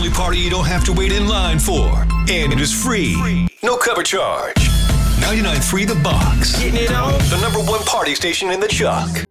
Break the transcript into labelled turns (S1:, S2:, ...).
S1: only party you don't have to wait in line for. And it is free. No cover charge. 99.3 The Box.
S2: Getting it on.
S1: The #1 party station in the Chuck.